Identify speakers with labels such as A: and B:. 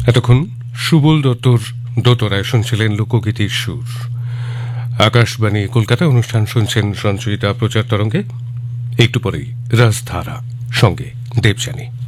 A: এতক্ষণ সুবল দত্তর দোতরায় শুনছিলেন লোকগীতির সুর। আকাশবাণী কলকাতা অনুষ্ঠান শুনছেন সঞ্চয়িতা প্রচার তরঙ্গে। একটু পরেই রাজধারা, সঙ্গে দেবযানী।